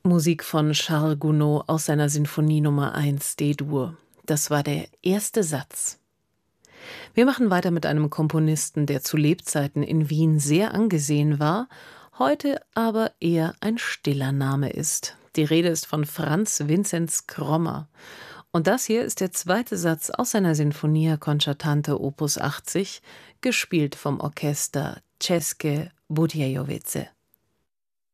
Musik von Charles Gounod aus seiner Sinfonie Nummer 1 D-Dur. Das war der erste Satz. Wir machen weiter mit einem Komponisten, der zu Lebzeiten in Wien sehr angesehen war, heute aber eher ein stiller Name ist. Die Rede ist von Franz Vinzenz Krommer. Und das hier ist der zweite Satz aus seiner Sinfonia Concertante Opus 80, gespielt vom Orchester České Budějovice.